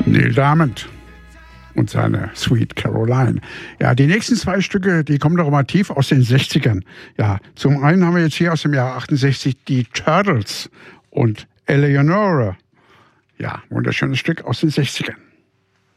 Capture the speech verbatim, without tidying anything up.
Neil Diamond und seine Sweet Caroline. Ja, die nächsten zwei Stücke, die kommen doch mal tief aus den sechzigern. Ja, zum einen haben wir jetzt hier aus dem Jahr achtundsechzig die Turtles und Eleonora. Ja, wunderschönes Stück aus den sechzigern.